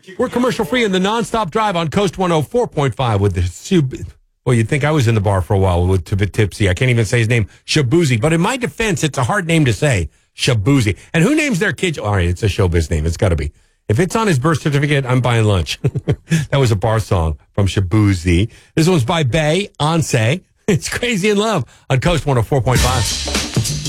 We're commercial free in the nonstop drive on Coast 104.5 with the well, you'd think I was in the bar for a while with Tipsy. I can't even say his name, Shabuzi. But in my defense, it's a hard name to say, Shabuzi. And who names their kids? All right, it's a showbiz name. It's got to be. If it's on his birth certificate, I'm buying lunch. That was a bar song from Shabuzi. This one's by Bay, Anse. It's Crazy in Love on Coast 104.5.